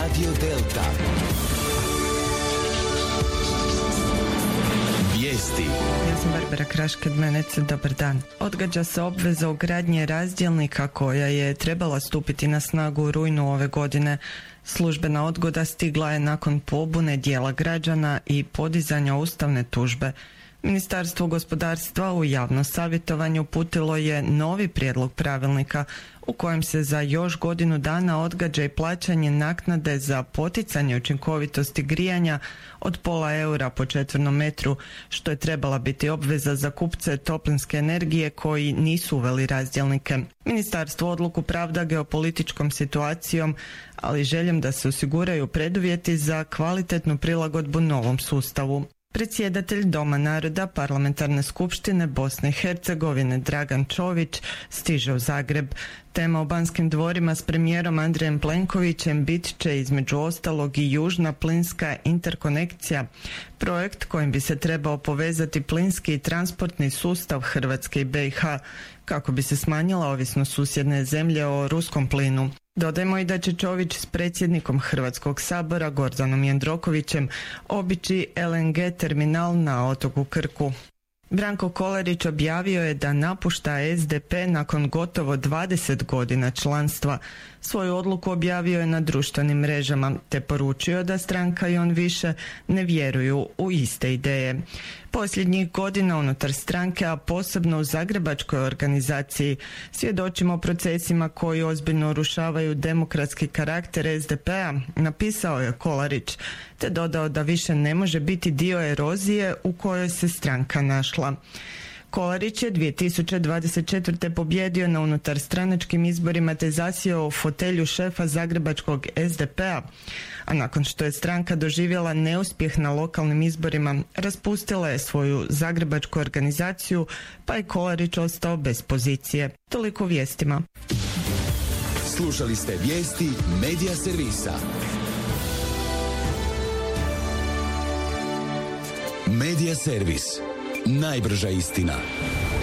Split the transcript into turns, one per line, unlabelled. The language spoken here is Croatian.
Radio Delta. Vijesti.
Ja sam Barbara Kraš-Knežević, dobar dan. Odgađa se obveza ugradnje razdjelnika koja je trebala stupiti na snagu u rujnu ove godine. Službena odgoda stigla je nakon pobune dijela građana i podizanja ustavne tužbe. Ministarstvo gospodarstva u javno savjetovanje uputilo je novi prijedlog pravilnika u kojem se za još godinu dana odgađa i plaćanje naknade za poticanje učinkovitosti grijanja od €0,5 po četvrnom metru, što je trebala biti obveza za kupce toplinske energije koji nisu uveli razdjelnike. Ministarstvo odluku pravda geopolitičkom situacijom, ali željom da se osiguraju preduvjeti za kvalitetnu prilagodbu novom sustavu. Predsjedatelj Doma naroda Parlamentarne skupštine Bosne i Hercegovine Dragan Čović stiže u Zagreb. Tema u Banskim dvorima s premijerom Andrejem Plenkovićem bit će između ostalog i južna plinska interkonekcija, projekt kojim bi se trebao povezati plinski i transportni sustav Hrvatske i BiH kako bi se smanjila ovisnost susjedne zemlje o ruskom plinu. Dodajmo i da će Čović s predsjednikom Hrvatskog sabora Gordanom Jandrokovićem obići LNG terminal na otoku Krku. Branko Kolarić objavio je da napušta SDP nakon gotovo 20 godina članstva. Svoju odluku objavio je na društvenim mrežama te poručio da stranka i on više ne vjeruju u iste ideje. Posljednjih godina unutar stranke, a posebno u zagrebačkoj organizaciji, svjedočimo procesima koji ozbiljno urušavaju demokratski karakter SDP-a, napisao je Kolarić, te dodao da više ne može biti dio erozije u kojoj se stranka našla. Kolarić je 2024. pobjedio na unutarstranačkim izborima te zasjeo u fotelju šefa zagrebačkog SDP-a, a nakon što je stranka doživjela neuspjeh na lokalnim izborima, raspustila je svoju zagrebačku organizaciju, pa je Kolarić ostao bez pozicije. Toliko u vijestima.
Slušali ste vijesti Medija servisa. Medija servis. Najbrža istina.